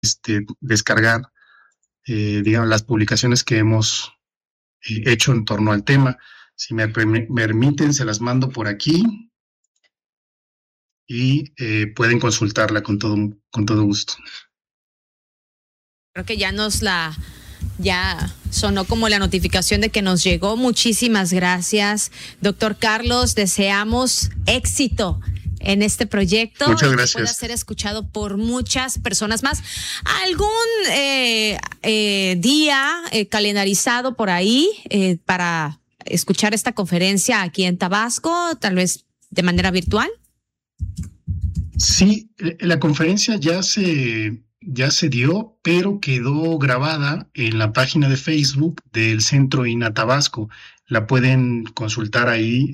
descargar, digamos, las publicaciones que hemos hecho en torno al tema. Si me permiten, se las mando por aquí y pueden consultarla con todo gusto. Creo que ya sonó como la notificación de que nos llegó. Muchísimas gracias, doctor Carlos. Deseamos éxito en este proyecto. Muchas gracias. Que pueda ser escuchado por muchas personas más. ¿Algún día calendarizado por ahí para escuchar esta conferencia aquí en Tabasco, tal vez de manera virtual? Sí, la conferencia ya se dio, pero quedó grabada en la página de Facebook del Centro INA Tabasco. La pueden consultar ahí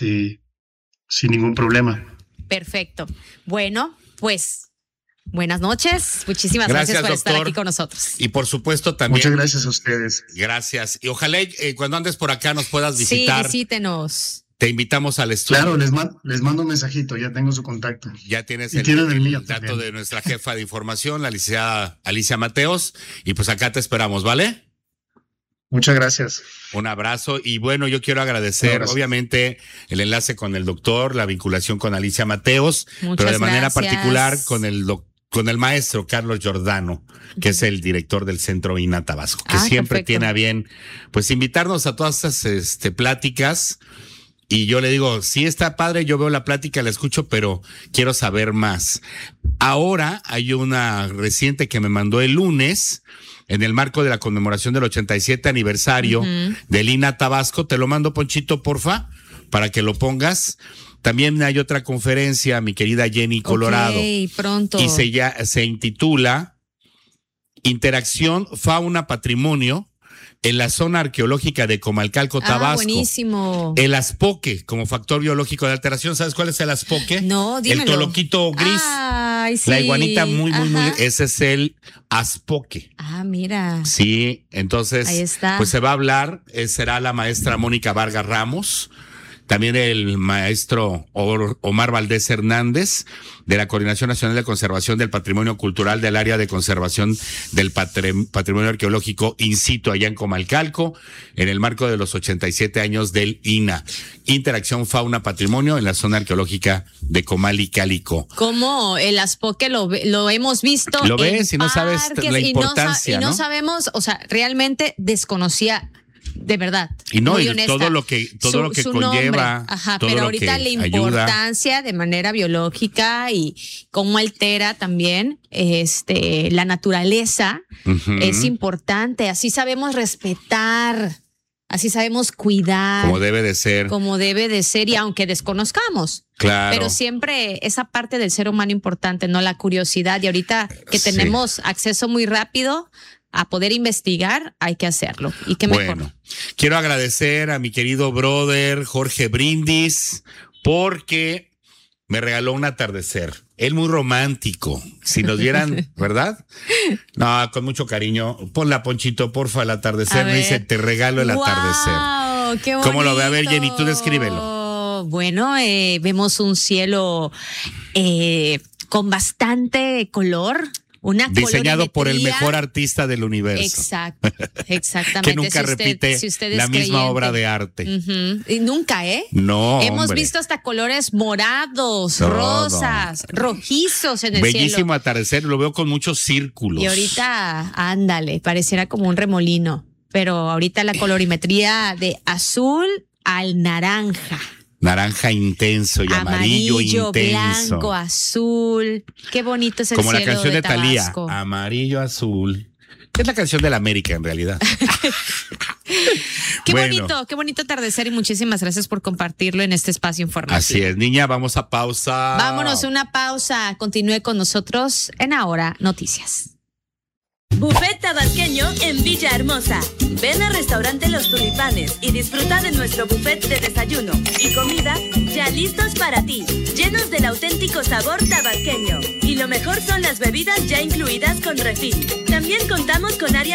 sin ningún problema. Perfecto. Bueno, pues buenas noches. Muchísimas gracias por doctor, estar aquí con nosotros. Y por supuesto también. Muchas gracias a ustedes. Gracias. Y ojalá cuando andes por acá nos puedas visitar. Sí, visítenos. Te invitamos al estudio. Claro, les mando un mensajito, ya tengo su contacto. Ya tienes el mío dato también. de nuestra jefa de información, la licenciada Alicia Mateos. Y pues acá te esperamos, ¿vale? Muchas gracias. Un abrazo. Y bueno, yo quiero agradecer, obviamente, el enlace con el doctor, la vinculación con Alicia Mateos, pero de manera particular con el maestro Carlos Giordano, que es el director del Centro INA Tabasco, que siempre tiene a bien, pues, invitarnos a todas estas pláticas. Y yo le digo, sí está padre, yo veo la plática, la escucho, pero quiero saber más. Ahora hay una reciente que me mandó el lunes, en el marco de la conmemoración del 87 aniversario del INA Tabasco. Te lo mando, Ponchito, porfa, para que lo pongas. También hay otra conferencia, mi querida Jenny Colorado. Pronto. Y se intitula Interacción Fauna-Patrimonio en la zona arqueológica de Comalcalco, Tabasco. Buenísimo. El aspoque como factor biológico de alteración. ¿Sabes cuál es el aspoque? No, dímelo. El toloquito gris. Ay, sí. La iguanita muy. Ese es el aspoque. Mira. Sí, entonces, ahí está. Pues se va a hablar, será la maestra Mónica Vargas Ramos, también el maestro Omar Valdés Hernández, de la Coordinación Nacional de Conservación del Patrimonio Cultural del Área de Conservación del Patrimonio Arqueológico in situ allá en Comalcalco, en el marco de los 87 años del INA. Interacción Fauna-Patrimonio en la zona arqueológica de Comal y Cálico. ¿Cómo el aspoque lo hemos visto? Lo ves y no sabes la importancia, y no sabemos, o sea, realmente desconocía. De verdad. Y no, y todo lo que conlleva. Pero ahorita la importancia de manera biológica y cómo altera también la naturaleza es importante. Así sabemos respetar, así sabemos cuidar. Como debe de ser. Como debe de ser, y aunque desconozcamos. Claro. Pero siempre esa parte del ser humano importante, ¿no? La curiosidad. Y ahorita que tenemos acceso muy rápido a poder investigar, hay que hacerlo. Y qué mejor. Bueno, quiero agradecer a mi querido brother Jorge Brindis, porque me regaló un atardecer. Él muy romántico. Si nos vieran, ¿verdad? No, con mucho cariño. Ponla, Ponchito, porfa, el atardecer. Me dice, te regalo el atardecer. ¡Qué bonito! ¿Cómo lo ve? A ver, Jenny, tú descríbelo. Bueno, vemos un cielo con bastante color. Diseñado por el mejor artista del universo. Exactamente. Que nunca repite la misma obra de arte. Y nunca, No, hemos visto hasta colores morados, rosas, rojizos en el cielo. Bellísimo atardecer, lo veo con muchos círculos. Y ahorita, ándale, pareciera como un remolino. Pero ahorita la colorimetría de azul al naranja. Naranja intenso y amarillo intenso. Blanco, azul. Qué bonito es el como cielo la canción de Thalía. Tabasco. Amarillo, azul. Es la canción de la América, en realidad. Qué bonito atardecer, y muchísimas gracias por compartirlo en este espacio informativo. Así es, niña, vamos a pausa. Vámonos a una pausa. Continúe con nosotros en Ahora Noticias. Buffet tabasqueño en Villahermosa. Ven al restaurante Los Tulipanes y disfruta de nuestro buffet de desayuno y comida ya listos para ti, llenos del auténtico sabor tabasqueño. Y lo mejor son las bebidas ya incluidas con refil. También contamos con área